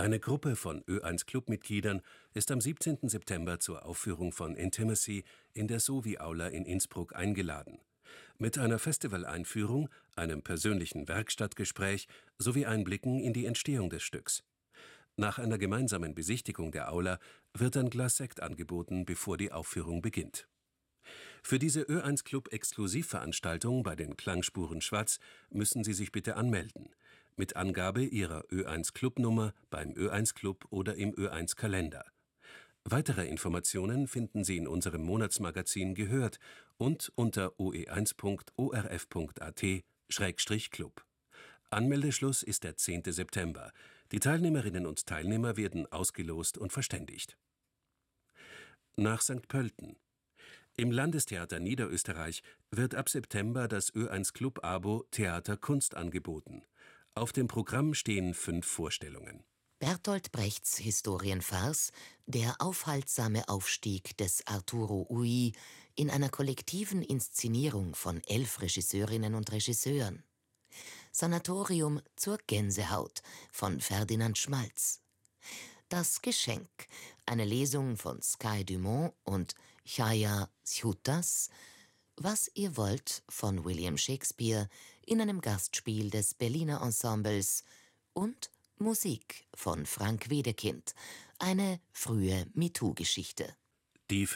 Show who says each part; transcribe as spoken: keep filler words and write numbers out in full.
Speaker 1: Eine Gruppe von Ö eins Club-Mitgliedern ist am siebzehnten September zur Aufführung von Intimacy in der Sovi-Aula in Innsbruck eingeladen. Mit einer Festivaleinführung, einem persönlichen Werkstattgespräch sowie Einblicken in die Entstehung des Stücks. Nach einer gemeinsamen Besichtigung der Aula wird ein Glas Sekt angeboten, bevor die Aufführung beginnt. Für diese Ö eins Club-Exklusivveranstaltung bei den Klangspuren Schwaz müssen Sie sich bitte anmelden. Mit Angabe Ihrer Ö eins Club-Nummer beim Ö eins Club oder im Ö eins Kalender. Weitere Informationen finden Sie in unserem Monatsmagazin Gehört und unter o e eins punkt o r f punkt a t Schrägstrich Club. Anmeldeschluss ist der zehnte September. Die Teilnehmerinnen und Teilnehmer werden ausgelost und verständigt. Nach Sankt Pölten. Im Landestheater Niederösterreich wird ab September das Ö eins Club-Abo Theater Kunst angeboten. Auf dem Programm stehen fünf Vorstellungen.
Speaker 2: Bertolt Brechts Historienfarce Der aufhaltsame Aufstieg des Arturo Ui in einer kollektiven Inszenierung von elf Regisseurinnen und Regisseuren. Sanatorium zur Gänsehaut von Ferdinand Schmalz. Das Geschenk, eine Lesung von Sky Dumont und Chaya Sjutas, Was ihr wollt von William Shakespeare in einem Gastspiel des Berliner Ensembles und Musik von Frank Wedekind, eine frühe MeToo-Geschichte.
Speaker 1: Die